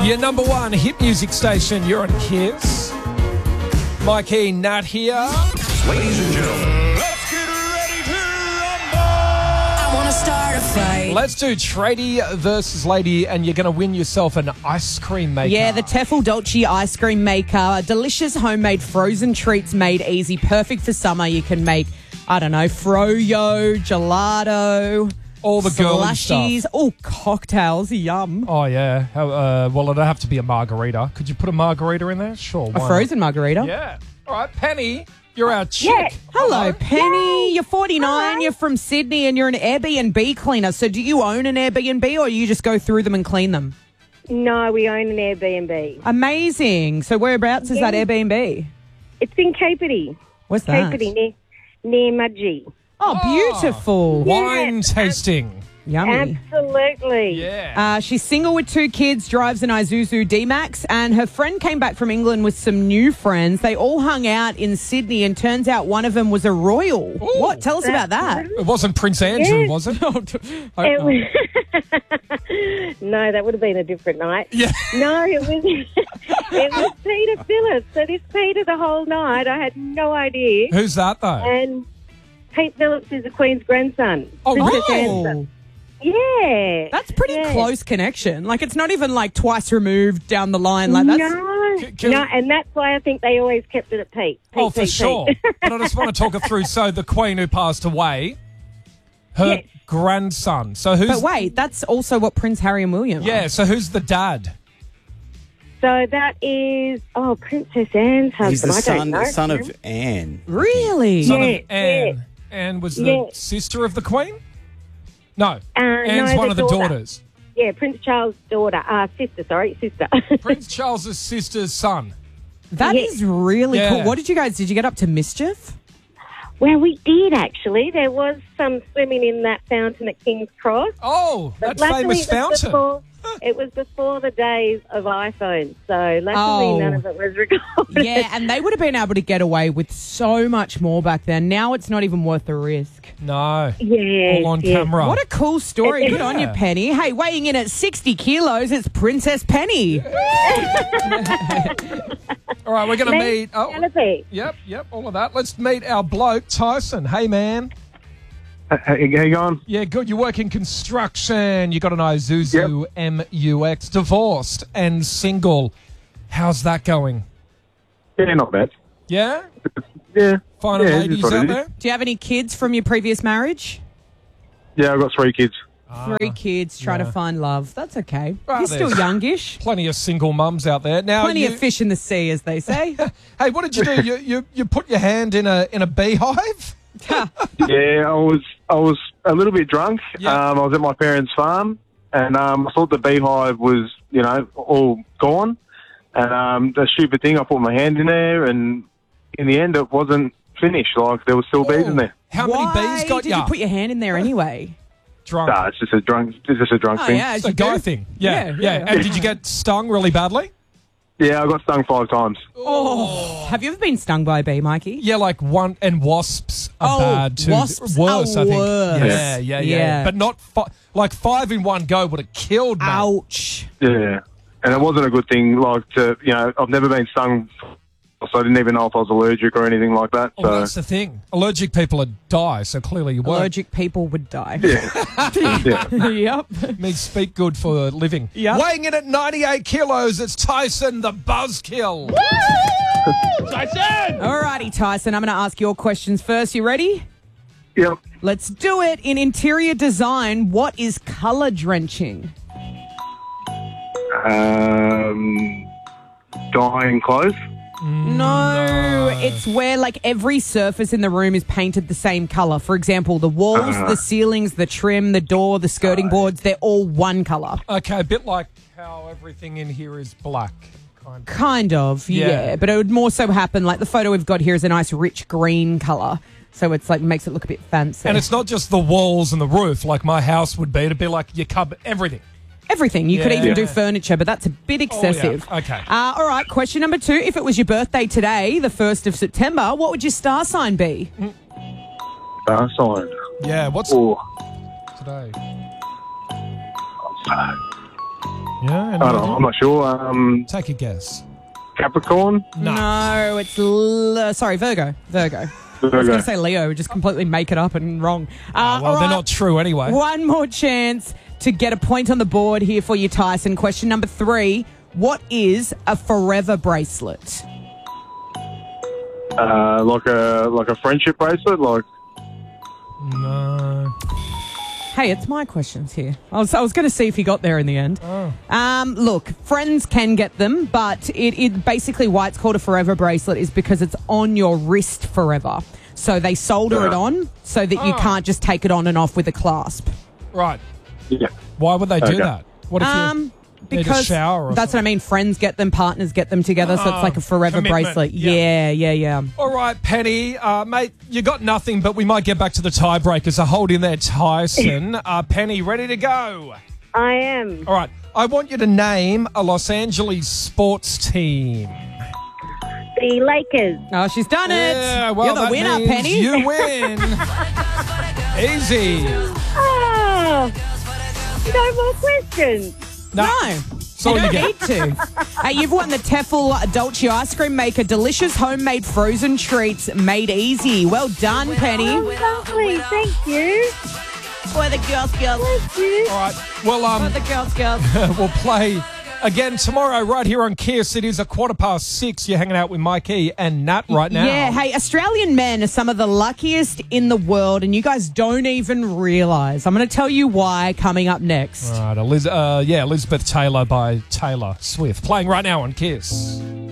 Your number one hit music station, you're on Kiss. Mikey, Nat here. Ladies and gentlemen, Let's get ready to rumble! I want to start a fight. Let's do tradie versus lady, and you're going to win yourself an ice cream maker. Yeah, the Tefal Dolce ice cream maker. Delicious homemade frozen treats made easy. Perfect for summer. You can make, I don't know, froyo, gelato, all the girly slushies. stuff. Oh, cocktails. Yum. Oh, yeah. Well, it'd have to be a margarita. Could you put a margarita in there? Sure. A why frozen margarita. not? Yeah. All right, Penny, you're our chick. Yeah. Hello, Penny. Yay. You're 49. Hi. You're from Sydney, and you're an Airbnb cleaner. So do you own an Airbnb, or you just go through them and clean them? No, we own an Airbnb. Amazing. So whereabouts is that Airbnb? It's in Caperty. What's that? Caperty, near Mudgee. Oh, beautiful. Wine tasting. Yummy. Absolutely. Yeah. She's single with 2 kids, drives an Isuzu D-Max, and her friend came back from England with some new friends. They all hung out in Sydney, and turns out one of them was a royal. What? Tell us about that. It wasn't Prince Andrew, Yes. was it? It was no, that would have been a different night. Yeah. No, it was Peter Phillips. So this Peter the whole night, I had no idea. Who's that, though? And Pete Phillips is the Queen's grandson. Oh, Princess really? Anne's son. Yeah. That's pretty Yeah. close connection. Like, it's not even like twice removed down the line. Like that's No, and that's why I think they always kept it at Pete. Oh, Pete, for Pete, sure. Pete. But I just want to talk it through. So the Queen who passed away, her Yes. grandson. So who's... But wait, that's also what Prince Harry and William are. Yeah, so who's the dad? So that is, Princess Anne's husband. He's the I don't know. son of Anne. Really? Son Yes, of Anne. yes. Anne was the Yes. sister of the Queen? No. Anne's no, one the of the daughter. daughters. Yeah, Prince Charles' daughter. Sister. Prince Charles's sister's son. That Yeah. is really Yeah. cool. What did you guys, did you get up to mischief? Well, we did actually. There was some swimming in that fountain at King's Cross. Oh, that luckily famous it was fountain. It was before the days of iPhone, so luckily none of it was recorded. Yeah, and they would have been able to get away with so much more back then. Now it's not even worth the risk. No. Yes, All on yes. camera. What a cool story. Good on you, Yeah. Penny. Hey, weighing in at 60 kilos, it's Princess Penny. All right, we're going to meet... Oh, Penelope. yep, all of that. Let's meet our bloke, Tyson. Hey, man. How you going? Yeah, good. You work in construction. You got an Isuzu MUX. Divorced and single. How's that going? Yeah, not bad. Yeah? Yeah. Finding Yeah, ladies it's what out it is. there? Do you have any kids from your previous marriage? Yeah, I've got 3 kids. 3 kids trying to yeah. find love. That's okay. Well, You're still there's- youngish. Plenty of single mums out there. Now, Plenty you, of fish in the sea, as they say. Hey, what did you do? You put your hand in a beehive? Yeah, I was a little bit drunk. Yeah. I was at my parents' farm, and I thought the beehive was, all gone. And the stupid thing, I put my hand in there, and in the end, it wasn't finished. Like, there was still bees in there. How Why many bees got did you put your hand in there anyway? drunk? Nah, it's just a drunk Oh, thing. yeah. It's as a you guy do. thing. Yeah. Yeah. And did you get stung really badly? Yeah, I got stung 5 times. Oh. Have you ever been stung by a bee, Mikey? Yeah, like one, and wasps are Oh, bad too. wasps Worse, are I think. worse. Yeah. Yeah. But not like 5 in one go would have killed me. Ouch. Yeah. And it wasn't a good thing, I've never been stung, so I didn't even know if I was allergic or anything like that. Oh, that's the thing. Allergic people would die, so clearly you weren't. Allergic people would die. yeah. Yep. Me speak good for a living. Yep. Weighing in at 98 kilos, it's Tyson the Buzzkill. Tyson! Alrighty, Tyson. I'm going to ask your questions first. You ready? Yep. Let's do it. In interior design, what is colour drenching? Dyeing clothes. No, it's where like every surface in the room is painted the same colour. For example, the walls, the ceilings, the trim, the door, the skirting boards, they're all one colour. Okay, a bit like how everything in here is black. Kind of. Kind of, Yeah. yeah. But it would more so happen, like the photo we've got here is a nice rich green colour. So it's like makes it look a bit fancy. And it's not just the walls and the roof like my house would be. It'd be like your cupboard, everything. everything. You could Yeah. even do furniture, but that's a bit excessive. Oh, yeah. Okay. All right, question number 2. If it was your birthday today, the 1st of September, what would your star sign be? Sign. Yeah, what's Oh, today? Yeah, I don't know. I'm not sure. Take a guess. Capricorn? No, it's Virgo. I was going to say Leo, just completely make it up and wrong. Well, all they're right. not true anyway. One more chance to get a point on the board here for you, Tyson. Question number 3. What is a forever bracelet? Like a friendship bracelet? Like, No. Hey, it's my questions here. I was going to see if you got there in the end. Look, friends can get them, but it basically why it's called a forever bracelet is because it's on your wrist forever. So they solder it on so that you can't just take it on and off with a clasp. Right. yeah. Why would they do Okay. that? What if you need a Because shower or that's what I mean. Friends get them, partners get them together, so it's like a forever commitment. bracelet. Yeah. Yeah. All right, Penny, mate, you got nothing, but we might get back to the tiebreakers. So hold in there, Tyson. Penny, ready to go? I am. All right, I want you to name a Los Angeles sports team. The Lakers. Oh, she's done it. Yeah, well, You're the that winner, means Penny. You win. Easy. Oh, no more questions. No. That's all you you don't get. need to. You've won the Tefl Dolce ice cream maker. Delicious homemade frozen treats made easy. Well done, Penny. Oh, lovely. Thank you. For the girls. Thank you. All right, well, For the girls. we'll play again tomorrow right here on Kiss. It is 6:15. You're hanging out with Mikey and Nat right now. Yeah, hey, Australian men are some of the luckiest in the world, and you guys don't even realise. I'm going to tell you why coming up next. All right, Elizabeth Taylor by Taylor Swift. Playing right now on Kiss.